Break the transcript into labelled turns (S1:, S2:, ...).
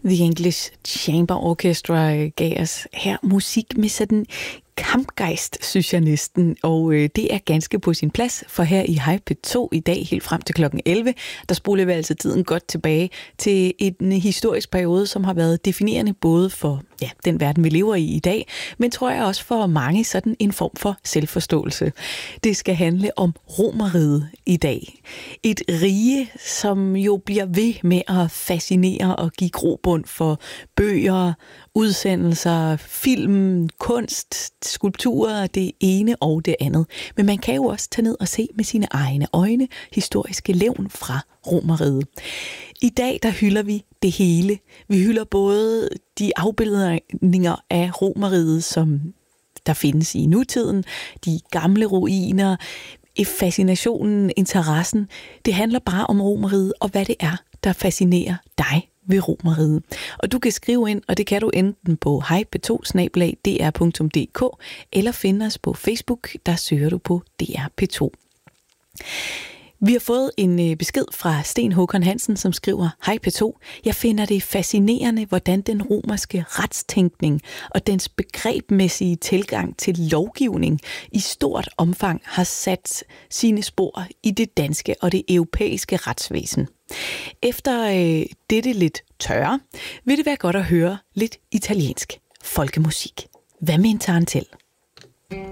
S1: The English Chamber Orchestra gav os her musik med sådan kampgejst, synes jeg næsten, og det er ganske på sin plads, for her i Hej P2 i dag, helt frem til klokken 11, der spoler vi altså tiden godt tilbage til en historisk periode, som har været definerende både for den verden, vi lever i dag, men tror jeg også for mange sådan en form for selvforståelse. Det skal handle om Romerriget i dag. Et rige, som jo bliver ved med at fascinere og give grobund for bøger, udsendelser, film, kunst, skulpturer, det ene og det andet. Men man kan jo også tage ned og se med sine egne øjne historiske levn fra Romerriget. I dag der hylder vi det hele. Vi hylder både de afbildninger af Romerriget, som der findes i nutiden, de gamle ruiner, fascinationen, interessen. Det handler bare om Romerriget og hvad det er, der fascinerer dig ved Romerriget. Og du kan skrive ind, og det kan du enten på hejp2@dr.dk eller finde os på Facebook, der søger du på DR P2. Vi har fået en besked fra Sten Håkon Hansen, som skriver: Hej P2, jeg finder det fascinerende, hvordan den romerske retstænkning og dens begrebmæssige tilgang til lovgivning i stort omfang har sat sine spor i det danske og det europæiske retsvæsen. Efter dette lidt tørre, vil det være godt at høre lidt italiensk folkemusik. Hvad med en tarntel?